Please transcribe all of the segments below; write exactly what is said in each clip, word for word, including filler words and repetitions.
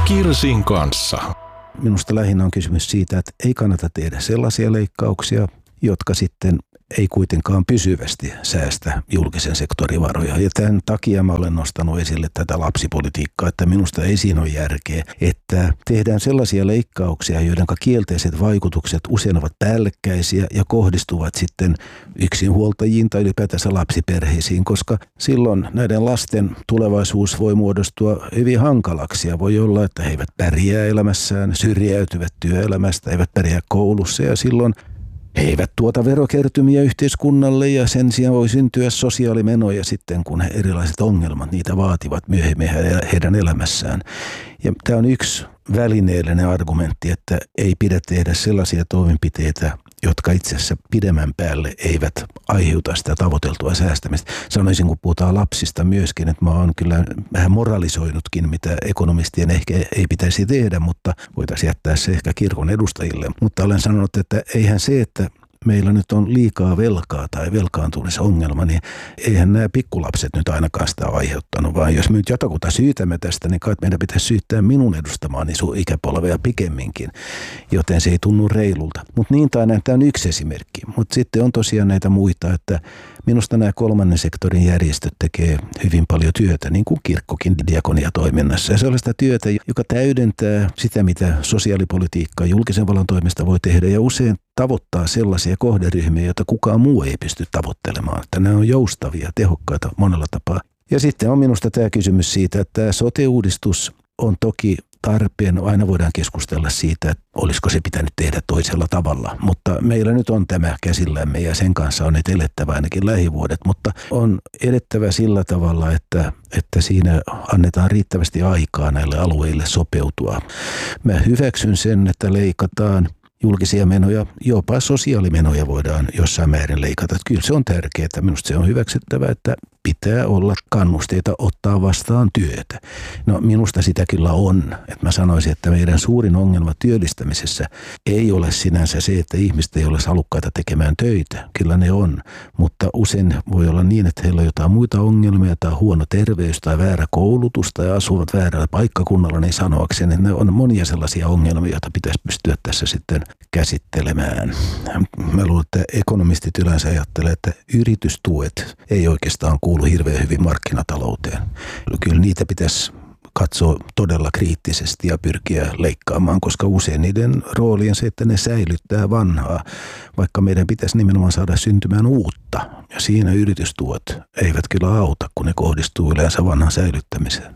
Kirsin kanssa. Minusta lähinnä on kysymys siitä, että ei kannata tehdä sellaisia leikkauksia, jotka sitten ei kuitenkaan pysyvästi säästä julkisen sektorin varoja. Ja tämän takia mä olen nostanut esille tätä lapsipolitiikkaa, että minusta ei siinä ole järkeä, että tehdään sellaisia leikkauksia, joiden kielteiset vaikutukset usein ovat päällekkäisiä ja kohdistuvat sitten yksinhuoltajiin tai ylipäätänsä lapsiperheisiin, koska silloin näiden lasten tulevaisuus voi muodostua hyvin hankalaksi ja voi olla, että he eivät pärjää elämässään, syrjäytyvät työelämästä, eivät pärjää koulussa ja silloin he eivät tuota verokertymiä yhteiskunnalle ja sen sijaan voi syntyä sosiaalimenoja sitten, kun he erilaiset ongelmat niitä vaativat myöhemmin heidän elämässään. Ja tämä on yksi välineellinen argumentti, että ei pidä tehdä sellaisia toimenpiteitä, jotka itse asiassa pidemmän päälle eivät aiheuta sitä tavoiteltua säästämistä. Sanoisin, kun puhutaan lapsista myöskin, että mä oon kyllä vähän moralisoinutkin, mitä ekonomistien ehkä ei pitäisi tehdä, mutta voitaisiin jättää se ehkä kirkon edustajille. Mutta olen sanonut, että eihän se, että meillä nyt on liikaa velkaa tai velkaantumisongelma, niin eihän nämä pikkulapset nyt ainakaan sitä aiheuttanut, vaan jos me nyt jotakuta syytämme tästä, niin kai meidän pitäisi syyttää minun edustamaani sun ikäpolvea pikemminkin, joten se ei tunnu reilulta. Mutta niin tai näin, tämä on yksi esimerkki. Mutta sitten on tosiaan näitä muita, että minusta nämä kolmannen sektorin järjestöt tekee hyvin paljon työtä, niin kuin kirkkokin diakoniatoiminnassa. Ja sellaista työtä, joka täydentää sitä, mitä sosiaalipolitiikka julkisen vallan toimesta voi tehdä ja usein tavoittaa sellaisia kohderyhmiä, joita kukaan muu ei pysty tavoittelemaan. Että nämä on joustavia, tehokkaita monella tapaa. Ja sitten on minusta tämä kysymys siitä, että tämä sote-uudistus on toki tarpeen. Aina voidaan keskustella siitä, että olisiko se pitänyt tehdä toisella tavalla. Mutta meillä nyt on tämä käsillämme ja sen kanssa on nyt elettävä ainakin lähivuodet. Mutta on elettävä sillä tavalla, että, että siinä annetaan riittävästi aikaa näille alueille sopeutua. Mä hyväksyn sen, että leikataan julkisia menoja, jopa sosiaalimenoja voidaan jossain määrin leikata. Kyllä se on tärkeää. Minusta se on hyväksyttävä, että pitää olla kannusteita ottaa vastaan työtä. No minusta sitä kyllä on. Että mä sanoisin, että meidän suurin ongelma työllistämisessä ei ole sinänsä se, että ihmiset ei ole halukkaita tekemään töitä. Kyllä ne on. Mutta usein voi olla niin, että heillä on jotain muita ongelmia tai huono terveys tai väärä koulutus tai asuvat väärällä paikkakunnalla, niin sanoakseni, että ne on monia sellaisia ongelmia, joita pitäisi pystyä tässä sitten käsittelemään. Mä luulen, että ekonomistit yleensä ajattelee, että yritystuet ei oikeastaan kuulu hirveän hyvin markkinatalouteen. Kyllä niitä pitäisi katsoa todella kriittisesti ja pyrkiä leikkaamaan, koska usein niiden rooli on se, että ne säilyttää vanhaa, vaikka meidän pitäisi nimenomaan saada syntymään uutta. Ja siinä yritystuet eivät kyllä auta, kun ne kohdistuu yleensä vanhan säilyttämiseen.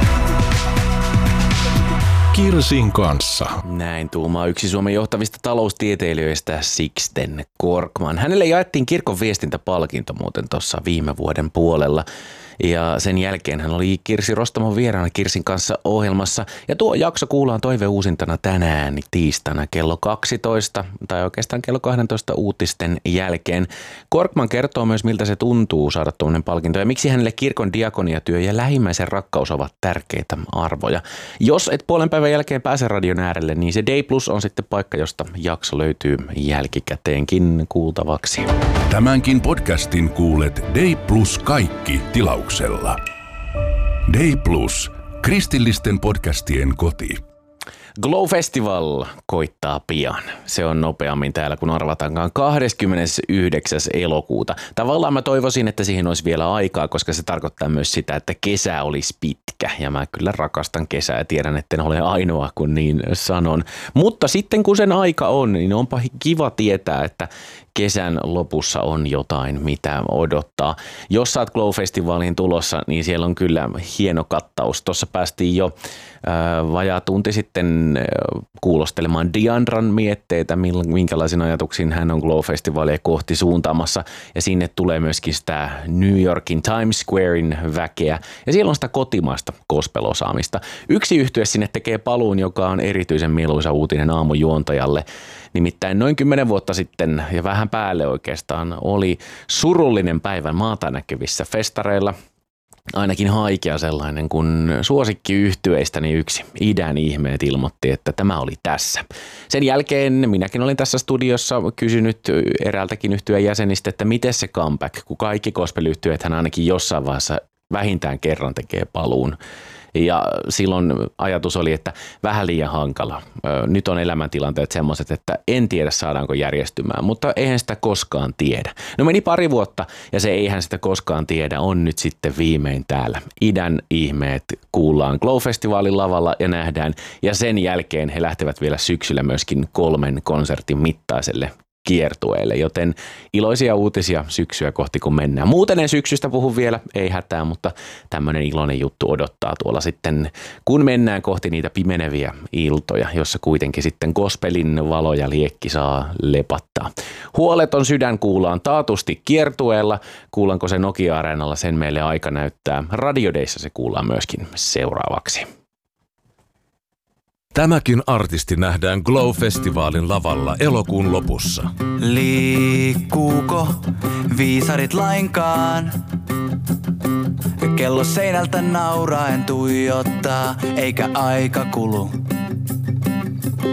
Kirsin kanssa. Näin tuumaa yksi Suomen johtavista taloustieteilijöistä Sixten Korkman. Hänelle jaettiin kirkon viestintäpalkinto muuten tuossa viime vuoden puolella. Ja sen jälkeen hän oli Kirsi Rostamon vieraana Kirsin kanssa ohjelmassa. Ja tuo jakso kuullaan toiveuusintana tänään tiistaina kello kaksitoista tai oikeastaan kello kaksitoista uutisten jälkeen. Korkman kertoo myös, miltä se tuntuu saada tuollainen palkinto ja miksi hänelle kirkon diakoniatyö ja lähimmäisen rakkaus ovat tärkeitä arvoja. Jos et puolen päivän jälkeen pääse radion äärelle, niin se Day Plus on sitten paikka, josta jakso löytyy jälkikäteenkin kuultavaksi. Tämänkin podcastin kuulet Day Plus kaikki tilauksella. Day Plus, kristillisten podcastien koti. Glow Festival koittaa pian. Se on nopeammin täällä, kun arvataankaan kahdeskymmenesyhdeksäs elokuuta. Tavallaan mä toivoisin, että siihen olisi vielä aikaa, koska se tarkoittaa myös sitä, että kesä olisi pitkä. Ja mä kyllä rakastan kesää ja tiedän, etten ole ainoa, kun niin sanon. Mutta sitten kun sen aika on, niin onpa kiva tietää, että kesän lopussa on jotain, mitä odottaa. Jos sä oot Glow-festivaalin tulossa, niin siellä on kyllä hieno kattaus. Tuossa päästiin jo äh, vajaa tunti sitten äh, kuulostelemaan Diandran mietteitä, minkälaisiin ajatuksiin hän on Glow-festivaalia kohti suuntaamassa. Ja sinne tulee myöskin sitä New Yorkin Times Squarein väkeä. Ja siellä on sitä kotimaista gospel-osaamista. Yksi yhtye sinne tekee paluun, joka on erityisen mieluisa uutinen aamujuontajalle. Nimittäin noin kymmenen vuotta sitten ja vähän päälle oikeastaan oli surullinen päivä maata näkyvissä festareilla. Ainakin haikea sellainen, kun suosikkiyhtyeistä yksi idän ihmeet ilmoitti, että tämä oli tässä. Sen jälkeen minäkin olin tässä studiossa kysynyt eräältäkin yhtyeen jäsenistä, että miten se comeback, kun kaikki gospel-yhtyeethän ainakin jossain vaiheessa vähintään kerran tekee paluun Ja silloin ajatus oli, että vähän liian hankala. Nyt on elämäntilanteet semmoiset, että en tiedä saadaanko järjestymään, mutta eihän sitä koskaan tiedä. No meni pari vuotta ja se eihän sitä koskaan tiedä on nyt sitten viimein täällä. Idän ihmeet kuullaan Glow-festivaalin lavalla ja nähdään ja sen jälkeen he lähtevät vielä syksyllä myöskin kolmen konsertin mittaiselle kiertueelle, joten iloisia uutisia syksyä kohti kun mennään. Muuten en syksystä puhu vielä, ei hätää, mutta tämmöinen iloinen juttu odottaa tuolla sitten, kun mennään kohti niitä pimeneviä iltoja, jossa kuitenkin sitten gospelin valo ja liekki saa lepattaa. Huoleton sydän kuullaan taatusti kiertueella, kuullaanko se Nokia-areenalla, sen meille aika näyttää. Radiodeissa se kuullaan myöskin seuraavaksi. Tämäkin artisti nähdään Glow-festivaalin lavalla elokuun lopussa. Liikkuuko viisarit lainkaan? Kello seinältä nauraen tuijottaa, eikä aika kulu.